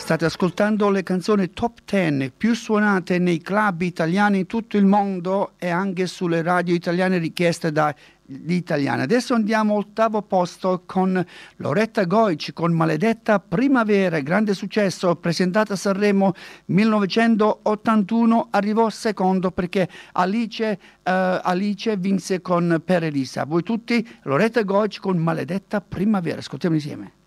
State ascoltando le canzoni top 10 più suonate nei club italiani in tutto il mondo e anche sulle radio italiane richieste dagli italiani. Adesso andiamo all'8º posto con Loretta Goic con Maledetta Primavera, grande successo, presentata a Sanremo 1981, arrivò secondo perché Alice vinse con Per Elisa. Voi tutti, Loretta Goic con Maledetta Primavera, ascoltiamo insieme.